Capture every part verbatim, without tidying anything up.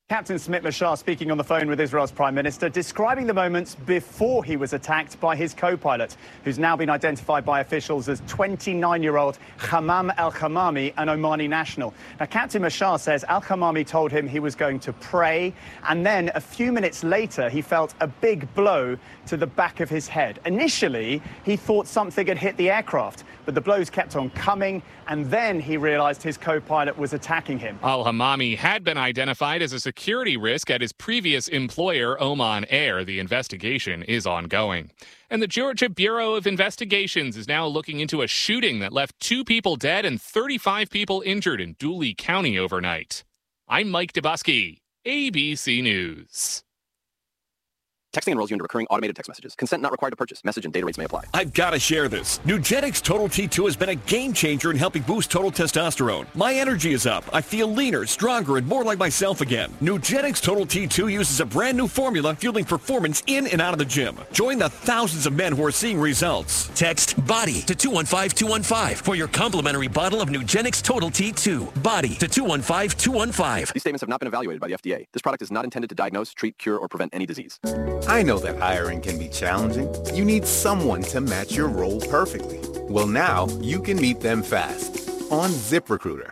Captain Smit Mashar speaking on the phone with Israel's Prime Minister, describing the moments before he was attacked by his co-pilot, who's now been identified by officials as twenty-nine-year-old Hammam Al-Khamami, an Omani national. Now, Captain Mashar says Al-Khamami told him he was going to pray, and then a few minutes later, he felt a big blow to the back of his head. Initially, he thought something had hit the aircraft, but the blows kept on coming, and then he realized his co-pilot was attacking him. Al-Khamami had been identified as a security risk at his previous employer, Oman Air. The investigation is ongoing. And the Georgia Bureau of Investigations is now looking into a shooting that left two people dead and thirty-five people injured in Dooley County overnight. I'm Mike Dubusky, A B C News. Texting enrolls you into recurring automated text messages. Consent not required to purchase. Message and data rates may apply. I've got to share this. Nugenix Total T two has been a game changer in helping boost total testosterone. My energy is up. I feel leaner, stronger, and more like myself again. Nugenix Total T two uses a brand new formula fueling performance in and out of the gym. Join the thousands of men who are seeing results. Text BODY to two one five two one five for your complimentary bottle of Nugenix Total T two. BODY to two one five two one five. These statements have not been evaluated by the F D A. This product is not intended to diagnose, treat, cure, or prevent any disease. I know that hiring can be challenging. You need someone to match your role perfectly. Well, now you can meet them fast on ZipRecruiter.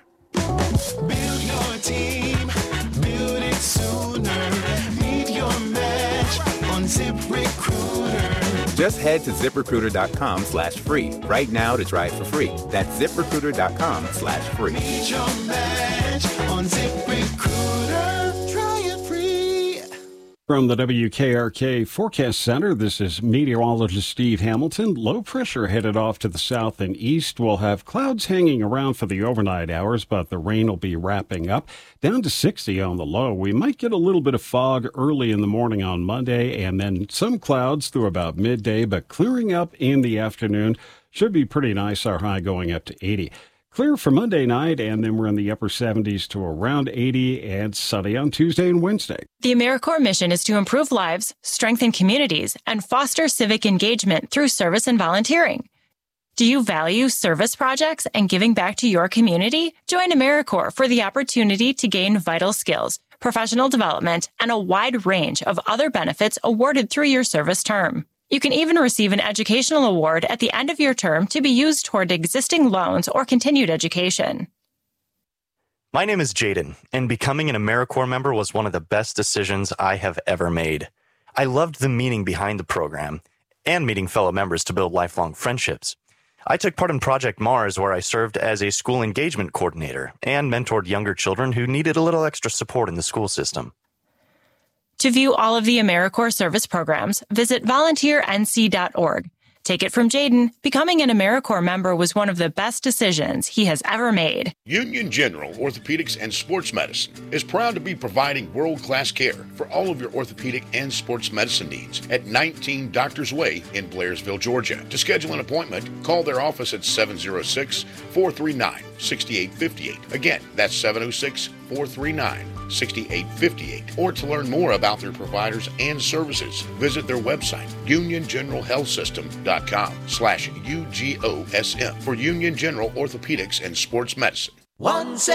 Build your team, build it sooner. Meet your match on ZipRecruiter. Just head to ZipRecruiter.com slash free right now to try it for free. That's ZipRecruiter.com slash free. Meet your match on ZipRecruiter. Try it free. From the W K R K Forecast Center, this is meteorologist Steve Hamilton. Low pressure headed off to the south and east. We'll have clouds hanging around for the overnight hours, but the rain will be wrapping up. Down to sixty on the low. We might get a little bit of fog early in the morning on Monday, and then some clouds through about midday, but clearing up in the afternoon. Should be pretty nice, our high going up to eighty. Clear for Monday night, and then we're in the upper seventies to around eighty, and sunny on Tuesday and Wednesday. The AmeriCorps mission is to improve lives, strengthen communities, and foster civic engagement through service and volunteering. Do you value service projects and giving back to your community? Join AmeriCorps for the opportunity to gain vital skills, professional development, and a wide range of other benefits awarded through your service term. You can even receive an educational award at the end of your term to be used toward existing loans or continued education. My name is Jaden, and becoming an AmeriCorps member was one of the best decisions I have ever made. I loved the meaning behind the program and meeting fellow members to build lifelong friendships. I took part in Project Mars, where I served as a school engagement coordinator and mentored younger children who needed a little extra support in the school system. To view all of the AmeriCorps service programs, visit volunteer N C dot org. Take it from Jaden, becoming an AmeriCorps member was one of the best decisions he has ever made. Union General Orthopedics and Sports Medicine is proud to be providing world-class care for all of your orthopedic and sports medicine needs at nineteen Doctors Way in Blairsville, Georgia. To schedule an appointment, call their office at seven oh six, four three nine, six eight five eight. Again, that's seven oh six, four three nine, six eight five eight. Or to learn more about their providers and services, visit their website, union general health system dot com slash U G O S M for Union General Orthopedics and Sports Medicine. One